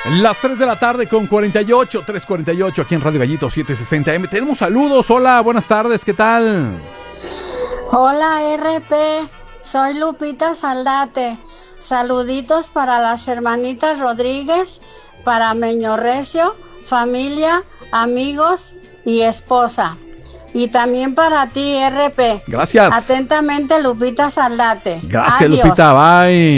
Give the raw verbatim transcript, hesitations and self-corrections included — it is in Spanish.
Las tres de la tarde con cuarenta y ocho, tres cuarenta y ocho aquí en Radio Gallito setecientos sesenta eme. Tenemos saludos. Hola, buenas tardes, ¿qué tal? Hola R P, soy Lupita Saldate. Saluditos para las hermanitas Rodríguez, para Meño Recio, familia, amigos y esposa. Y también para ti, R P. Gracias. Atentamente, Lupita Saldate. Gracias, Adiós. Lupita, bye.